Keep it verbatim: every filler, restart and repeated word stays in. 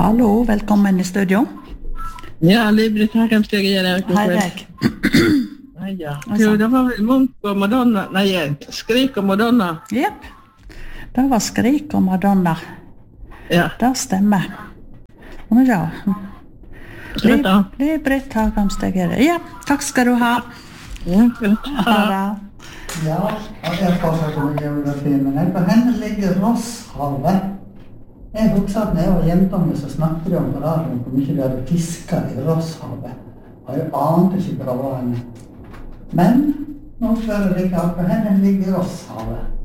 Hallo, velkommen i studio. Ja, Liv-Britt Hagemsteg er det. Hei deg. Hei, ja. Jo, det var vel Munch og Madonna, nei, Skrik og Madonna. Jepp, det var Skrik og Madonna. Ja. Det stemmer. Og ja, Slutt da. Liv-Britt Hagemsteg er det. Ja, takk skal du ha. Ja, slutt. Ha det. Ja, jeg har fortsatt om geografi, men jeg på henne ligger Rosshavet. Jeg husker at når jeg var jentene så snakket de om på radioen hvor mye de hadde fisket i Rosshavet. Og jeg ante ikke hva det var henne. Men nå spør jeg deg på henne ligger Rosshavet.